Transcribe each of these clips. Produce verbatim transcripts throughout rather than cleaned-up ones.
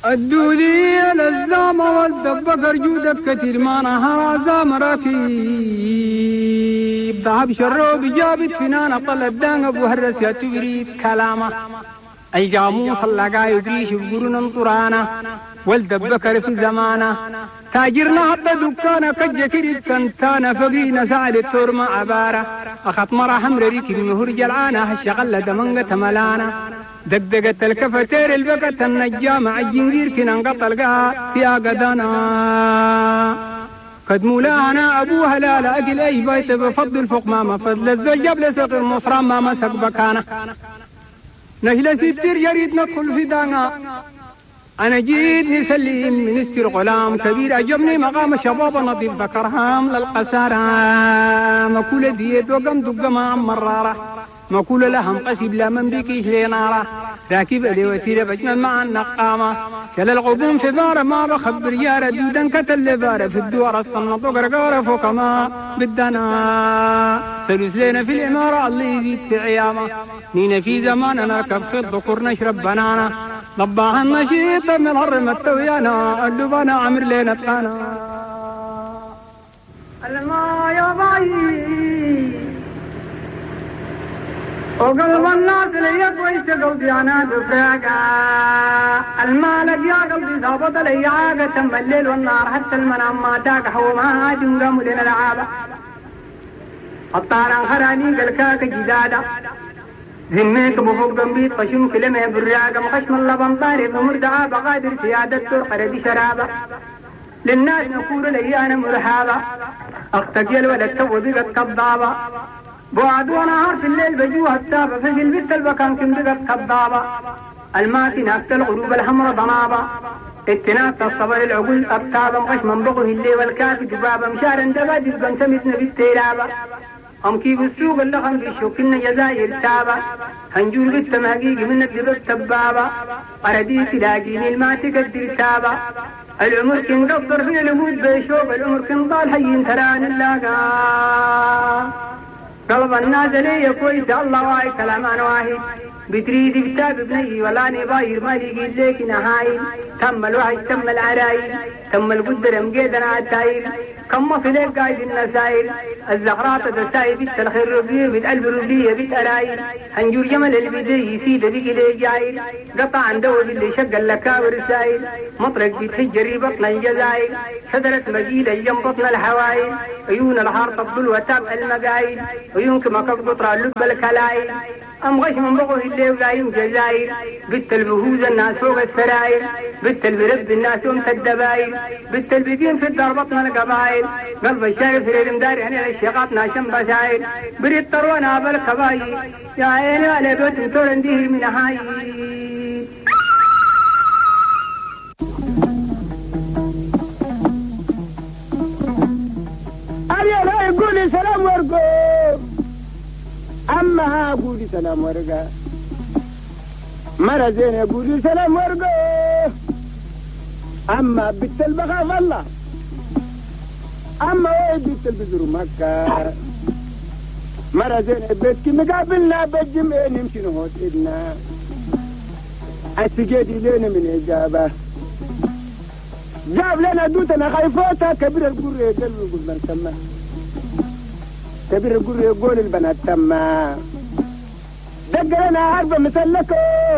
الدولي الزام والدبكر جودك كثير ما نهار زام ركيب ذهب شروب جابت فنان طل الدان ابو هرس يا تبريد كلامه اي جاموس اللقا يبريش بقرون انطرانا والدبكر في زمانه تاجرنا حتى دكانا كجكريت كنتانا فقينا سعد التورما عبارة أخط مرة حمر ريك المهور جلعانا هالشغلة دمنغة ملانا دقدقت الكفتير البكت النجامة الجنجير كنا نقطلقها فيها قدانا قد مولانا أبو هلال أجل أي بيت بفضل فوق ماما فضل الزوج قبل سوق المصرام ماما سق بكانا نهل ستير يريد ندخل في دانا أنا جيت نسلم منستر غلام كبير أجبني مقام شباب نظيف بكرهام للقسارة مكولة ديت وقم دقما مرارة مكولة لهم قسيب لا من بيكيش لينارة راكب ألي وسيلة بجمل مع النقامة كلا الغبون في بارة ما بخبر يارة دودا كتل بارة في الدوار الصنط وقرقارة فوق ما بدنا سلوس لنا في الإمارة اللي يزيد في عيامة نينا في زماننا كف الذكر نشرب بنانا ضباها النشيط من هرم التويانا اللبانا عمر لنا تقانا الماء يا ضعيف وقلب الناس ليك ويشتقوا ديانا دفاقا المالك يا قلبي ضابط لي عاقة تم الليل والنار حتى المنام ما تاقح وما جنقم لنا العابة الطاران خراني قلكاك جدادا ذميك بفوق ضنبيط قشم كلمة بالرياقة مخشم اللبن طارق ومردعا بقادر سيادة ترقر دي شرابة للناس نقول لي أنا مرحابة أختقل ولا تو بقت كضابة بعد وانا عارف الليل بجوها التابة فجل بيت البكان كم بقت كضابة الماتي ناكت الغروب الحمر ضنابة اتناكت الصبر العقول أبتابة مخشم بقه اللي والكافي دبابة مشارا دبادي بنتمتنا بالتيلابة أم كيف السوق اللخم في شوكنا جزائر تابة هنجول بالتمهقيق من الدب التبابة أردي تلاقيني الماتي قدر تابة العمر كن قصر في الأمود بيشوف العمر كن ضال حيين تران اللاقا قلب الناس لي كويس الله واي كلامان واحد بتريد كتاب ابني ولا نباير ما يقول لك نهايل تم الوحي تم العرايل تم القدر مقيدنا عالتايل كم في ليك قايد النسائل الزغرات تساي بيت الخير ربيه بيت قلب ربيه بيت أرايل هنجور جمل البدي يسيد بيك لي جايل قطع عنده اللي شق اللكاور سايل مطرق بيت حجري بطن الجزايل شجرة مجيدة يم بطن الحوايل عيون الحار تفضل وتابع المقايل عيونك ما كبطر اللب الكلايل أم غش من بقه اللي وقايم جزاير بنت البهوز الناس فوق السراير بنت البرب الناس أمت الدباير بنت البدين في الدار بطن القبايل قلب الشارف في الرمدار يعني الشيقات ناشم بساير بريد طروانا بالكباير يا عيني على بيت متولن دير من هاي أريا لا يقول سلام ورقو أما ها قولي سلام ورقا مرة زين قولي سلام ورقا أما بنت البخاف الله أما وين بنت البزر مكة مرة زين بيتك مقابلنا بالجمعة نمشي نهوت إدنا السجادي لنا من إجابة جاب لنا دوتنا خايفوتها كبير القرية قلبي قلنا نسمى كبير القرية يقول البنات تما دق لنا عربة مسلكو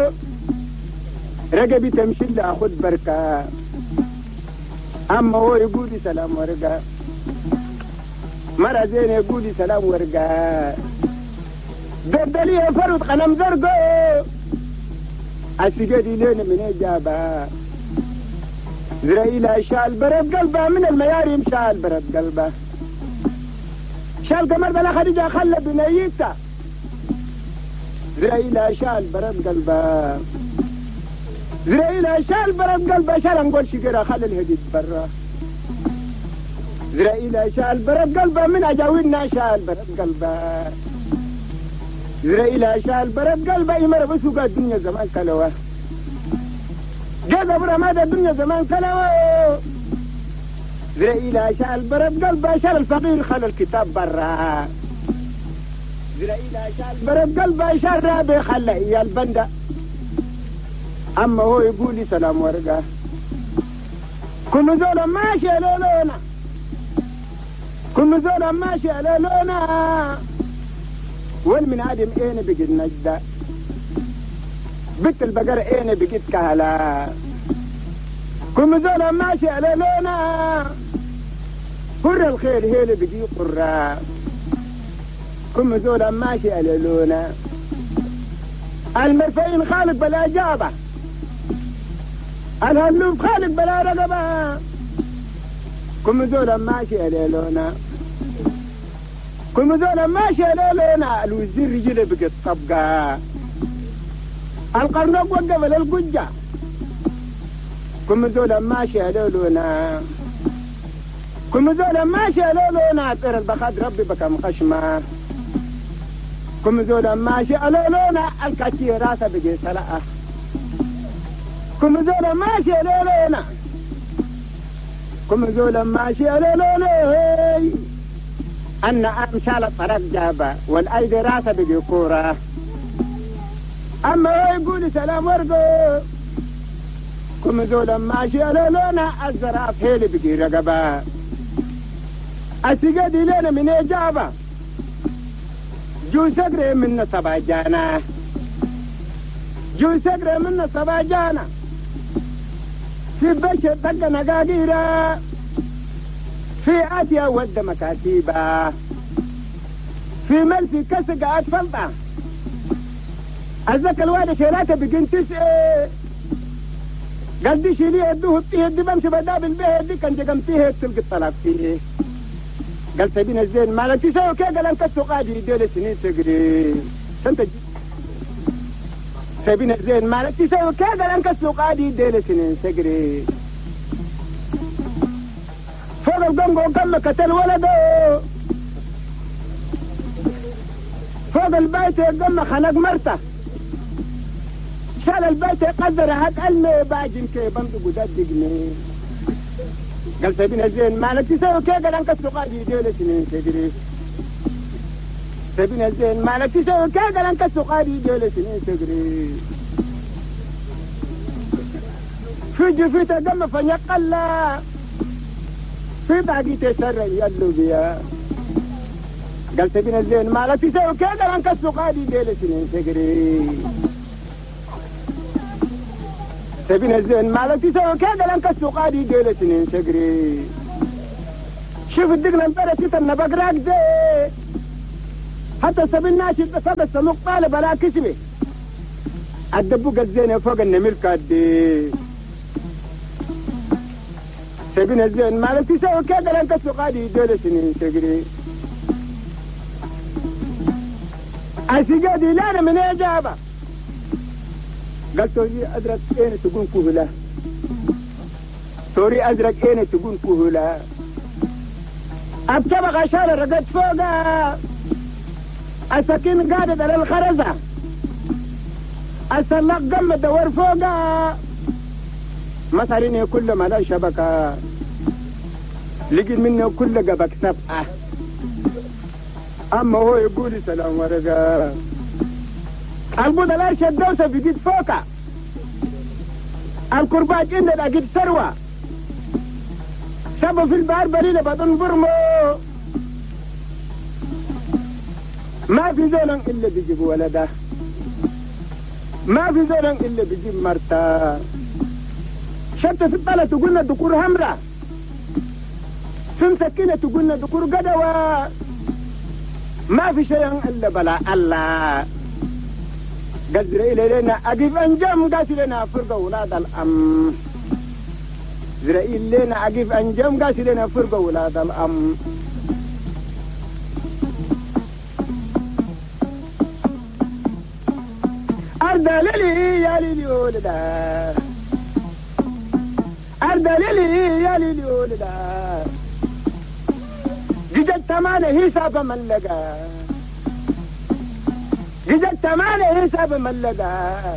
رقبي تمشي لي أخذ بركة أما هو يقول لي سلام ورقة مرة زين يقول لي سلام ورقة دردلي فرد قلم زرقو السجادي لين من إجابة زرائيل شال برد قلبه من المياريم شال برد قلبه شال قمر بلا خديجة خلى بنيته زرائيل شال برد قلبه زرائيل شال برد قلبه شال نقول شقرة خلى الهديد برا زرائيل شال برد قلبه من أجاوينا شال برد قلبه زرائيل شال برد قلبه يمر بسوق الدنيا زمان كلوه جاز أبو رماد الدنيا زمان كلوه زرائيل شال برد قلبه شال الفقير خلى الكتاب برا زرائيل شال برد قلبه شال رابي خلى هي البندة أما هو يقول لي سلام ورقة كل زول ماشي لولونا كل زول ماشي لولونا وين من عدم اين بقيت نجدة بنت البقر اين بقيت كهلا كل زول ماشي لولونا قر الخير هي اللي بقي قرة كل زول ماشي لولونا المرفعين خالق بلا جابة الهلوف خالق بلا رقبة كم زول ماشي ليلونا كم زول ماشي ليلونا الوزير رجل بقت طبقة القرنق وقف للقجة كم زول ماشي ليلونا كم زول ماشي ليلونا ترى البخاد ربي بكم خشمة كم زول ماشي ليلونا الكاتي راسه بقي سلقة كم زول ماشي ليلونا كم زول ماشي ليلونا أن أمثال الطرق جابة والأيدي راسه بقي كورة أما هو يقول سلام ورقو كم زول ماشي ليلونا الزراف هيلي بقي رقبة السجاد لنا من إجابة جو سقري من صباجانا جو سقري من صباجانا في بشر طق نقاقيرة في آتيا ود مكاتيبة في ملفي كسق أتفلطة أزك الواد شيراته بقين تسعي قال دي شيليه يدوه بتيه دي بمشي بداب البيه دي كان جقمتيه تلقى الطلاق فيه قال سبين الزين ما لك تساوي كي قال انك السقادي يديل سنين تقري سنت سبين الزين ما لك تساوي كي قال انك السقادي يديل سنين تقري فوق القنقو قال قتل ولده فوق البيت قال خنق مرته شال البيت قدر هات قال باجن كي بنت قداد دقني قال سبين الزين ما لك تساوي كي قال انك السقادي يديل سنين تقري سبين الزين ما لك تساوي كي قال انك السقادي يديل سنين تقري في جفيته قم فنيقل في باقي تسرع يلو بيا قال سبين الزين ما لك تساوي كي قال انك السقادي يديل سنين تقري سبين الزين ما لك تساوي كي قال انك السقادي يديل سنين تقري شوف الدقنا انطرة تتنا بقراك زي حتى سبين ناشي بسبب السموق طالب على كسبه الدبوق الزين فوق النمير كادي سبين الزين ما لك تساوي كي قال انك السقادي يديل سنين تقري السجادي لانا من اجابه قال توري أدرك أين تكون كهلة توري أدرك أين تكون كهلة أبتبغ عشان رقد فوقها السكين قاعدة على الخرزة السلاق قم الدور فوقها مثلين كل ما لا شبكة لقي منه كل قبك سبعة أما هو يقول سلام ورقة البوضة لا يشد دوسة بيجيد فوقها الكرباج إن الأجيب سروة سبوا في البحر بريلة بدون برمو ما في زولن إلا بيجيب ولده ما في زولن إلا بيجيب مرتا شتى في الطلة تقولنا دكور همرة في مسكينة تقولنا دكور قدوة ما في شيء إلا بلا الله قال إسرائيل لنا أجيب أنجام قاسي لنا فرق أولاد الأم إسرائيل لنا أجيب أنجام قاسي لنا فرق أولاد الأم أرض للي يا للي ولدا أرض للي يا للي ولدا جدت تمانه حساب من لقى جدت تمانه حساب من لقى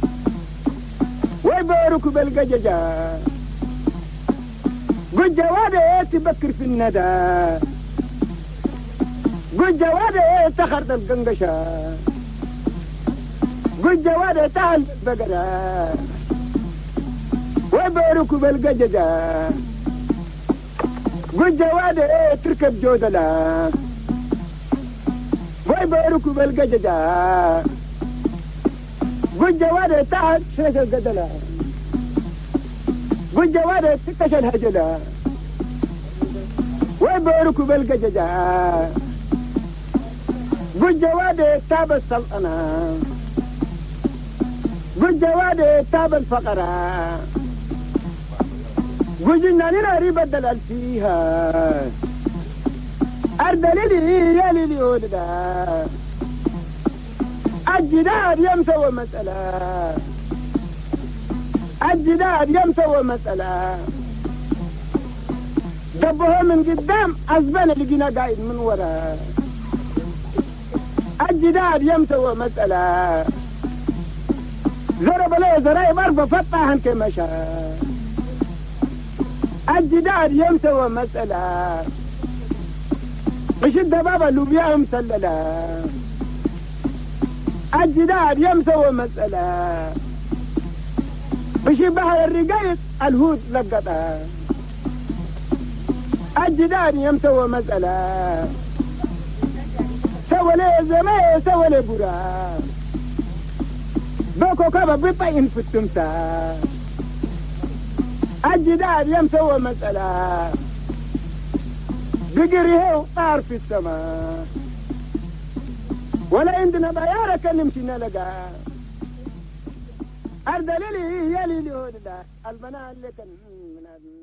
ويبارك بالقججة قل جواده تبكر في الندى قل جواده تخرد القنقشة قل جواده تهل البقرة وبارك بالجججة والجواد ايه تركب جودلا وبارك بالجججة والجواد تعال شيش الجدلا والجواد تكش الهجلا وبارك بالجججة والجواد تاب السلطنة والجواد تاب الفقرة وجنا لنا ريبة دلال فيها أردلي يا ليلي ولدا الجداد يمسوى مسألة الجداد يمسوى مسألة دبوها من قدام أزبان لقينا قايد من ورا الجداد يمسوى مسألة زرب لي زرايب أربع فتاحا كمشا الجداد يمسوى مسألة بشد بابا اللوبيا مسللة الجداد يمسوى مسألة بشبه الرقايق الهود لقطها الجداد يمسوى مسألة سوى لي زماء سوى لي برا بوكو كابا بيطين في التمسا الجداد يمسوى مسألة بقريه وطار في السماء ولا عندنا بيارة كلمتي نلقى أردلي لي يا ليلي هود البناء اللي كان